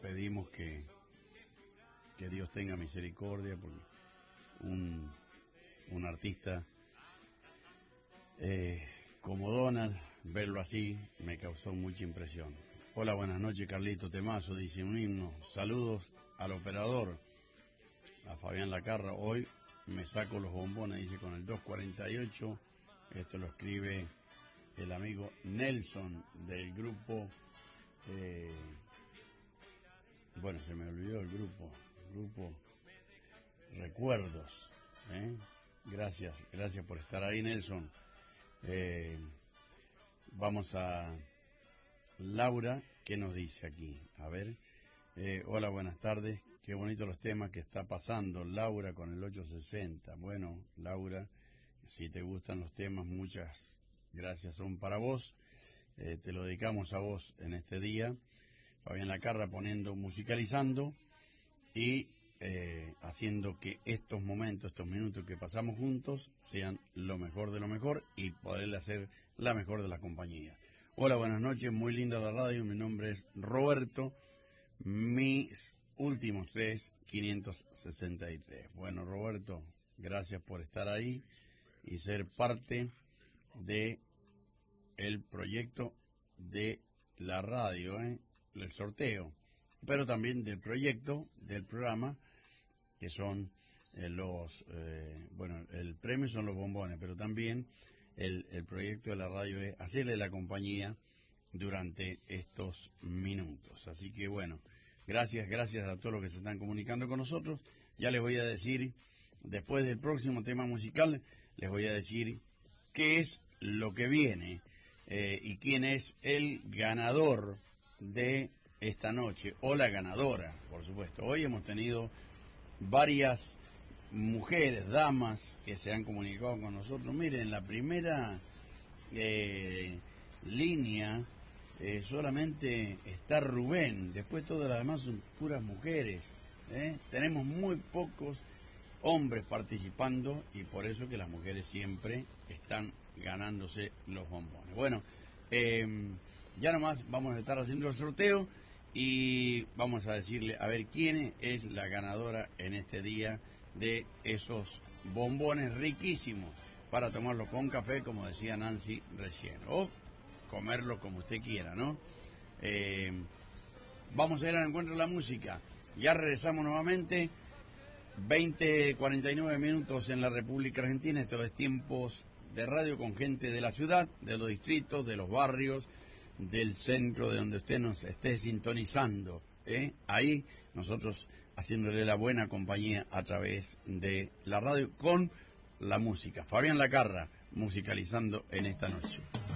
pedimos que Dios tenga misericordia, porque un artista como Donald, verlo así me causó mucha impresión. Hola, buenas noches, Carlito Temazo, dice un himno. Saludos al operador, a Fabián Lacarra. Hoy me saco los bombones, dice, con el 248. Esto lo escribe el amigo Nelson del grupo, bueno, se me olvidó el grupo Recuerdos. Gracias por estar ahí, Nelson. Vamos a Laura, ¿qué nos dice aquí? A ver, hola, buenas tardes, qué bonitos los temas que está pasando Laura con el 860. Bueno, Laura, si te gustan los temas, muchas gracias son para vos, te lo dedicamos a vos en este día. Fabián Lacarra musicalizando y haciendo que estos momentos, estos minutos que pasamos juntos sean lo mejor de lo mejor y poderle hacer la mejor de la compañía. Hola, buenas noches, muy linda la radio, mi nombre es Roberto, mis últimos 563. Bueno, Roberto, gracias por estar ahí y ser parte de el proyecto de la radio, el sorteo, pero también del proyecto, del programa, que son el premio son los bombones, pero también el proyecto de la radio es hacerle la compañía durante estos minutos. Así que bueno, gracias a todos los que se están comunicando con nosotros. Ya les voy a decir, después del próximo tema musical, les voy a decir qué es lo que viene y quién es el ganador de esta noche, o la ganadora, por supuesto. Hoy hemos tenido varias mujeres, damas, que se han comunicado con nosotros. Miren, la primera línea solamente está Rubén, después todas las demás son puras mujeres. Tenemos muy pocos hombres participando y por eso que las mujeres siempre están ganándose los bombones. Bueno, ya nomás vamos a estar haciendo el sorteo y vamos a decirle a ver quién es la ganadora en este día de esos bombones riquísimos para tomarlo con café, como decía Nancy recién, o comerlo como usted quiera, ¿no? Vamos a ir al encuentro de la música. Ya regresamos nuevamente. 20:49 minutos en la República Argentina. Esto es Tiempos de Radio con gente de la ciudad, de los distritos, de los barrios, del centro, de donde usted nos esté sintonizando. Ahí nosotros haciéndole la buena compañía a través de la radio con la música. Fabián Lacarra musicalizando en esta noche.